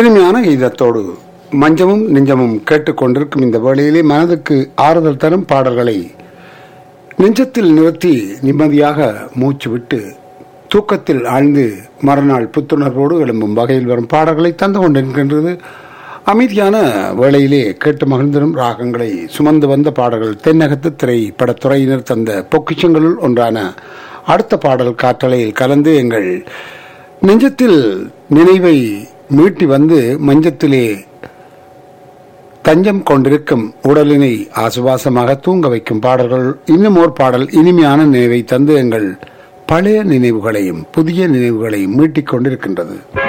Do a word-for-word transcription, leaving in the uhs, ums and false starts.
இனிமையான கீதத்தோடு மஞ்சமும் நெஞ்சமும் கேட்டுக்கொண்டிருக்கும் இந்த வேளையிலே மனதுக்கு ஆறுதல் தரும் பாடல்களை நெஞ்சத்தில் நிறுத்தி நிம்மதியாக மூச்சு விட்டு தூக்கத்தில் ஆழ்ந்து மறுநாள் புத்துணர்வோடு எழும்பும் வகையில் வரும் பாடல்களை தந்து கொண்டிருக்கின்றது. அமைதியான வேளையிலே கேட்டு மகிழ்ந்திடும் ராகங்களை சுமந்து வந்த பாடல்கள் தென்னகத்து திரைப்படத்துறையினர் தந்த பொக்கிஷங்களுள் ஒன்றான அடுத்த பாடல் காற்றலையில் கலந்து எங்கள் நெஞ்சத்தில் நினைவை மீட்டி வந்து மஞ்சத்திலே தஞ்சம் கொண்டிருக்கும் உடலினை ஆசுவாசமாக தூங்க வைக்கும் பாடல்கள். இன்னும் ஓர் பாடல் இனிமையான நினைவை தந்து எங்கள் பழைய நினைவுகளையும் புதிய நினைவுகளையும் மீட்டிக் கொண்டிருக்கின்றது.